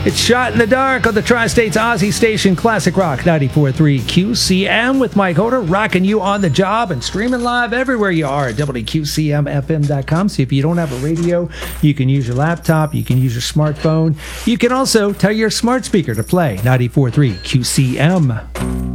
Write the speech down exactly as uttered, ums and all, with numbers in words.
It's Shot in the Dark on the Tri-States Aussie station, Classic Rock ninety-four point three Q C M with Mike Hoda, rocking you on the job and streaming live everywhere you are at W Q C M F M dot com. So if you don't have a radio, you can use your laptop, you can use your smartphone. You can also tell your smart speaker to play ninety-four point three Q C M.